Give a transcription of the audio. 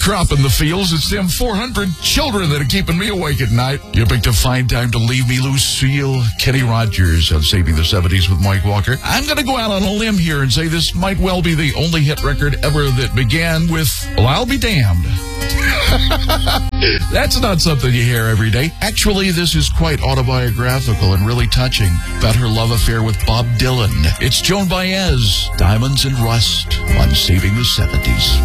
crop in the fields. It's them 400 children that are keeping me awake at night. You picked a fine time to leave me, Lucille. Kenny Rogers on Saving the 70s with Mike Walker. I'm going to go out on a limb here and say this might well be the only hit record ever that began with, well, I'll be damned. That's not something you hear every day. Actually, this is quite autobiographical and really touching about her love affair with Bob Dylan. It's Joan Baez, Diamonds and Rust on Saving the 70s.